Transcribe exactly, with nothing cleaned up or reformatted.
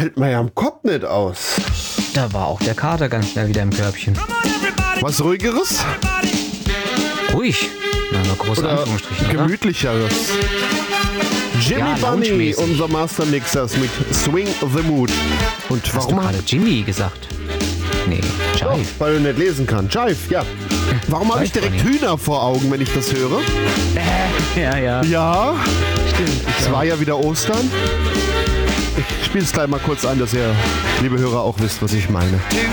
hält man ja am Kopf nicht aus. Da war auch der Kater ganz schnell wieder im Körbchen. Was Ruhigeres? Ruhig. Na, nur große Oder Anführungsstriche, oder? gemütlicheres? Jimmy Ja, Bunny, lounge-mäßig. unser Master Mixers mit Swing the Mood. Und Hast du warum? gerade Jimmy gesagt? Nee, Doch, Jive. weil er nicht lesen kann. Jive, ja. Warum habe ich Jive direkt Bunny. Hühner vor Augen, wenn ich das höre? Ja, ja. Ja, Stimmt. es war ja wieder Ostern. Ich spiele es gleich mal kurz an, dass ihr, liebe Hörer, auch wisst, was ich meine.